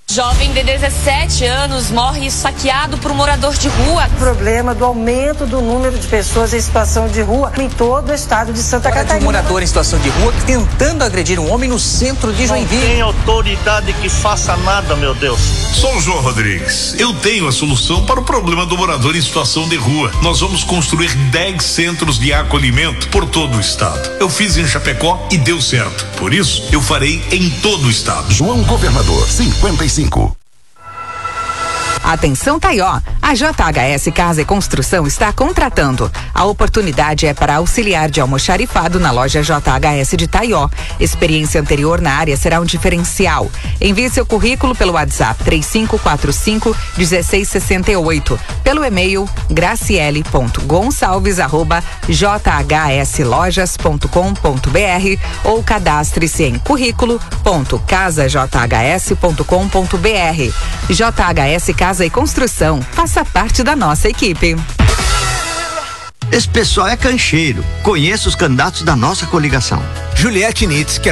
Jovem de 17 anos morre esfaqueado por um morador de rua. O problema do aumento do número de pessoas em situação de rua em todo o estado de Santa Catarina. Um morador em situação de rua tentando agredir um homem no centro de Joinville. Não tem autoridade que faça nada, meu Deus. Sou o João Rodrigues. Eu tenho a solução para o problema do morador em situação de rua. Nós vamos construir 10 centros de acolhimento por todo o estado. Eu fiz em Chapecó e deu certo. Por isso, eu farei em todo o estado. João Governador, 55. Atenção Taió, a JHS Casa e Construção está contratando. A oportunidade é para auxiliar de almoxarifado na loja JHS de Taió. Experiência anterior na área será um diferencial. Envie seu currículo pelo WhatsApp 3545-1668, pelo e-mail graciele.gonçalves@jhslojas.com.br ou cadastre-se em currículo.casajhs.com.br. JHS Casa e Construção, faça parte da nossa equipe. Esse pessoal é cancheiro. Conheça os candidatos da nossa coligação. Juliette Nitz, que